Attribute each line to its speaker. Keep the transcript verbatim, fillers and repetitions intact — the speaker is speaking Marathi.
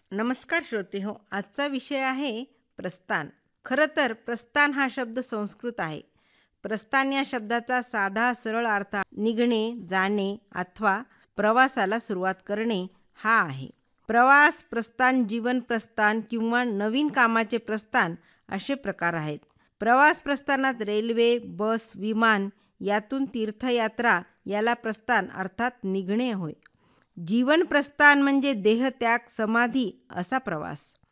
Speaker 1: नमस्कार श्रोते हो, आजचा विषय आहे प्रस्थान. खरं तर प्रस्थान हा शब्द संस्कृत आहे. प्रस्थान या शब्दाचा साधा सरळ अर्थ निघणे, जाणे अथवा प्रवासाला सुरुवात करणे हा आहे. प्रवास, प्रस्थान, जीवन प्रस्थान किंवा नवीन कामाचे प्रस्थान असे प्रकार आहेत. प्रवास प्रस्थानात रेल्वे, बस, विमान यातून तीर्थयात्रा याला प्रस्थान अर्थात निघणे होय. जीवन प्रस्थान म्हणजे देहत्याग, समाधी असा प्रवास.